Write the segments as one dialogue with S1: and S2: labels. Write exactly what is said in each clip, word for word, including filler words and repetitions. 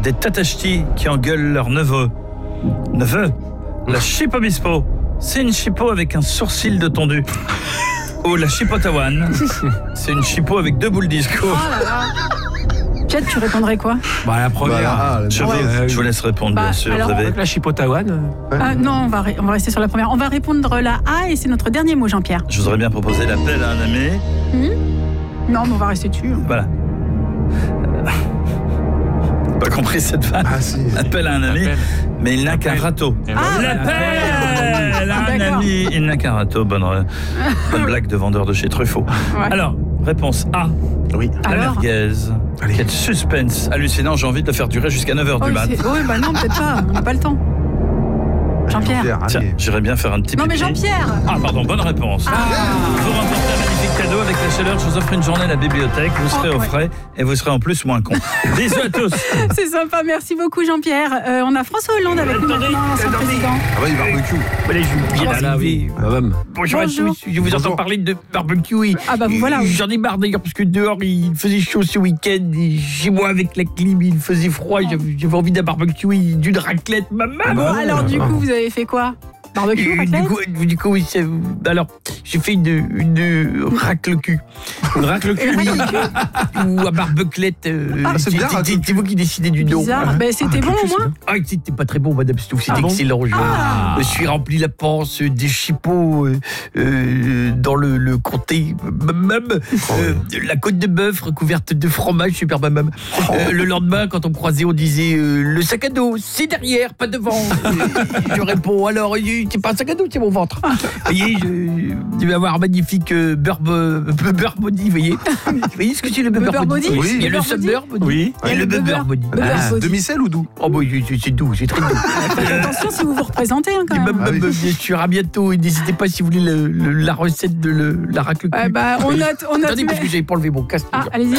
S1: des tatachtis qui engueulent leur neveu. Neveu, la chipobispo, c'est une chipot avec un sourcil de tondu. Ou la chipotawan, c'est une chipot avec deux boules disco.
S2: Oh là là. Peut-être tu répondrais quoi?
S3: Bah la première.
S4: Bah,
S1: Je,
S4: ouais.
S1: vais, je vous laisse répondre,
S2: Bah,
S1: bien sûr.
S2: alors,
S1: Vous avez...
S3: Avec la chipotawan.
S2: Ah, non, on va, on va rester sur la première. On va répondre la A et c'est notre dernier mot, Jean-Pierre.
S1: Je vous aurais bien proposé l'appel à un ami.
S2: Mmh. Non, mais on va rester dessus.
S1: Voilà. Pas compris cette vanne.
S4: Ah si.
S1: Appel à un ami,
S3: Appel.
S1: mais il n'a qu'un
S3: Appel.
S1: râteau.
S3: Et
S2: Ah,
S3: voilà.
S1: L'appel à un
S2: D'accord.
S1: ami, il n'a qu'un râteau. Bonne, euh, bonne blague de vendeur de chez Truffaut.
S2: Ouais.
S1: Alors, réponse A.
S4: Oui.
S1: La
S2: Alors
S1: merguez.
S4: Allez.
S1: Quel suspense hallucinant, j'ai envie de le faire durer jusqu'à neuf heures
S2: Oh,
S1: du mat.
S2: c'est- oui, bah non, peut-être pas. On n'a pas le temps. Jean-Pierre.
S1: Tiens,
S4: allez.
S1: j'irais bien faire un petit
S2: Non, mais
S1: pipi.
S2: Jean-Pierre.
S1: Ah pardon, bonne réponse. Vous remportez un magnifique cadeau avec la chaleur. Je vous offre une journée à la bibliothèque. Vous serez
S2: Oh,
S1: au
S2: ouais.
S1: frais et vous serez en plus moins con. Bisous à tous.
S2: C'est sympa. Merci beaucoup, Jean-Pierre. Euh, on a François Hollande avec nous maintenant, ancien président.
S4: Ah bah, il barbecue.
S1: Allez, je
S3: Ah là, oui. Bah, bam.
S1: Bonjour à
S2: Bonjour.
S1: tous, je vous entends
S4: Bonjour.
S1: parler de barbecue. Et-
S2: Ah bah, vous voilà, oui.
S1: J'en ai marre d'ailleurs parce que dehors il faisait chaud ce week-end et chez moi avec la clim il faisait froid. J'avais j'avais envie d'un barbecue et d'une raclette. Maman.
S2: Bon, alors du coup, vous avez fait quoi? Barbecue,
S1: Euh,
S2: raclette?
S1: du coup, du coup, oui, c'est- alors j'ai fait une, une racle cul, une racle cul,
S2: Une
S1: oui.
S2: racle
S1: ou un barbeclette. euh,
S4: Ah, c'est bien,
S1: c'est-
S4: racle
S1: c'est c'est vous qui décidez du nom.
S2: Bizarre. Ben, c'était bon au moins?
S1: Ah, c'était pas très bon, Madame Stouff, c'était
S2: Ah bon
S1: excellent. Je
S2: Ah.
S1: me suis rempli la panse euh, des chipots euh, euh, dans le, le comté, même euh, la côte de bœuf recouverte de fromage, super mamam. Euh, le lendemain, quand on me croisait, on disait euh, le sac à dos, c'est derrière, pas devant. Et je réponds alors, c'est pas un sac à dos, c'est mon ventre. Vous voyez, je, je vais avoir un magnifique euh, beurre, bo- beurre body, vous voyez. Vous voyez ce que c'est le beurre,
S2: beurre body?
S4: Oui.
S1: Il y a le
S2: beurre body?
S1: sub-beurre body.
S3: Oui.
S1: Et
S2: Ouais,
S1: le
S2: le
S1: beurre body.
S2: beurre
S1: Ah.
S2: body.
S4: Demi-sel ou doux?
S1: Oh, bah, c'est c'est doux, c'est très doux.
S2: Faites attention si vous vous représentez hein, quand
S1: Et
S2: même.
S1: même,
S4: Ah oui.
S1: même, bien sûr, à bientôt. Et n'hésitez pas si vous voulez le- le- la recette de le- la racle cul.
S2: Ouais, bah, on note, on note.
S1: Attendez, parce que j'avais pas enlevé mon casque.
S2: Ah, allez-y.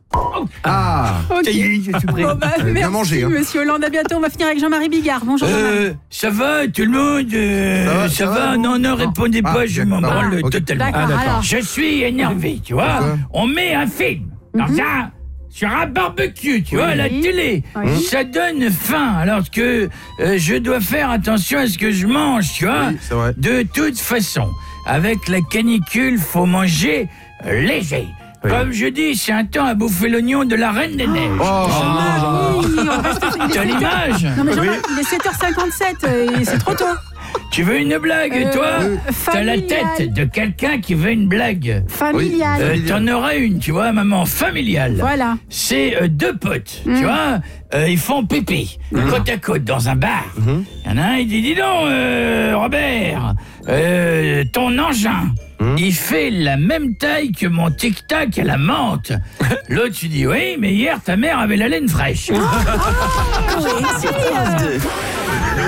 S4: Ah.
S2: Ok.
S1: Ça y est, je suis prêt.
S2: Bon, bah,
S4: Vous avez bien
S2: merci,
S4: mangé, hein.
S2: monsieur Hollande. À bientôt. On va finir avec Jean-Marie Bigard. Bonjour, Jean-Marie.
S1: Euh, ça va tout le monde euh,
S4: Ça va,
S1: Ça
S4: ça
S1: va,
S4: va,
S1: Non,
S4: vous
S1: non, répondez
S4: Ah,
S1: pas, je m'en
S4: d'accord.
S1: branle
S4: Ok.
S1: totalement.
S2: D'accord,
S1: Ah, d'accord.
S2: alors.
S1: Je suis énervé, tu vois.
S4: Pourquoi
S1: On met un film dans
S2: Mhm.
S1: un, sur un barbecue, tu vois, à la
S2: Oui.
S1: télé.
S2: Oui.
S1: Ça donne faim, alors que euh, je dois faire attention à ce que je mange, tu vois.
S4: Oui, c'est vrai.
S1: De toute façon, avec la canicule, faut manger euh, léger.
S3: Oui.
S1: Comme je dis, c'est un temps à bouffer l'oignon de la Reine des Neiges.
S4: Oh.
S2: Jean-Marie, on reste- il est
S1: T'as
S2: sept heures-
S1: l'image?
S2: Non mais Jean-Marie, il est sept heures cinquante-sept et c'est trop tôt.
S1: Tu veux une blague,
S2: Euh,
S1: toi T'as la
S2: familial.
S1: tête de quelqu'un qui veut une blague.
S2: Familial.
S1: Euh,
S4: Familial.
S1: T'en auras une, tu vois, maman, familiale.
S2: Voilà.
S1: C'est euh, deux potes,
S2: Mm.
S1: tu vois, euh, ils font pipi, côte à côte, dans un bar. Il y en a un, il dit, dis donc, euh, Robert, euh, ton engin, il fait la même taille que mon tic-tac à la menthe. L'autre, tu dis, oui, mais hier, ta mère avait la laine fraîche.
S2: Oui, c'est, euh,